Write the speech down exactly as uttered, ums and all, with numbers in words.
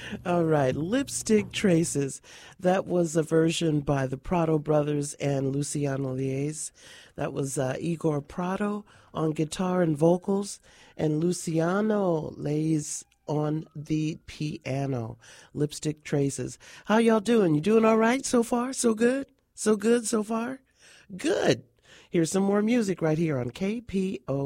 All right, Lipstick Traces. That was a version by the Prado brothers and Luciano Lies. That was uh, Igor Prado on guitar and vocals, and Luciano Lies on the piano. Lipstick Traces. How y'all doing? You doing all right so far? So good? So good so far? Good. Here's some more music right here on K P O.